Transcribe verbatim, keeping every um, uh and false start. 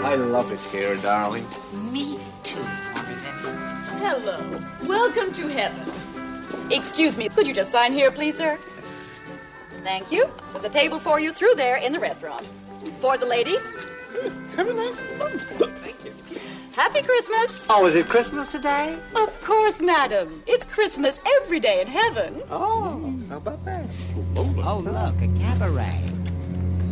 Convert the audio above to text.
I love it here, darling. Me too, Morgan. Hello. Welcome to heaven. Excuse me, could you just sign here, please, sir? Yes. Thank you. There's a table for you through there in the restaurant. For the ladies. Have a nice month. Thank you. Happy Christmas. Oh, is it Christmas today? Of course, madam. It's Christmas every day in heaven. Oh, how about that? Lola. Oh, look, a cabaret.